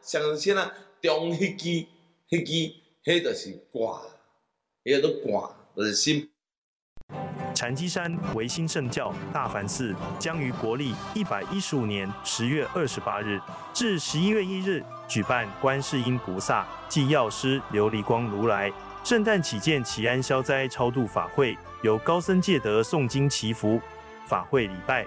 上先啊，中迄就是卦，迄叫做卦，就是心。 禅机山维新圣教大梵寺将于国历115年10月28日至11月1日举办观世音菩萨暨药师琉璃光如来圣诞祈见祈安消灾超度法会，由高僧戒德诵经祈福，法会礼拜